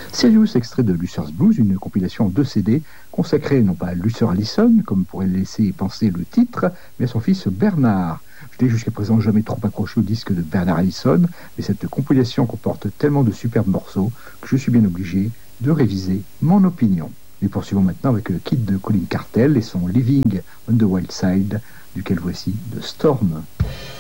Sirius, extrait de Luther's Blues, une compilation de CD consacrée non pas à Luther Allison, comme pourrait le laisser penser le titre, mais à son fils Bernard. Je n'ai jusqu'à présent jamais trop accroché au disque de Bernard Allison, mais cette compilation comporte tellement de superbes morceaux que je suis bien obligé de réviser mon opinion. Nous poursuivons maintenant avec le Kid de Colin Cartel et son Living on the Wild Side, duquel voici The Storm.